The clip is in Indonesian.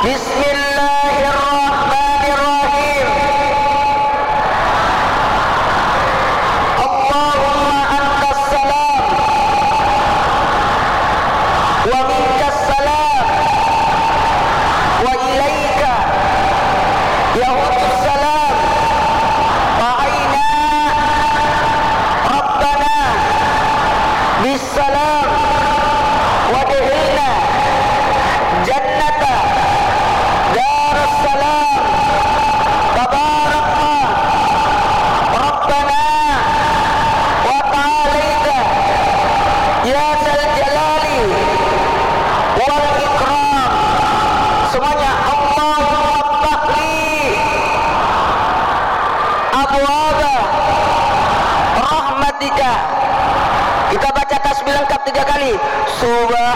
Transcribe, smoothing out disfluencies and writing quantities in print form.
Bismillahirrahmanirrahim. Allahumma antas salam wa minkas salam wa ilaika ya'udus salam fa'aina rabbana bisalam wa dihilna jannata darussalam tabarakna rabbana wa ta'alaita ya zal jalali wal ikram. Semuanya Allahumma ftahli abwaaba rahmatika. Kita baca tasbih lengkap 3 kali. Subhan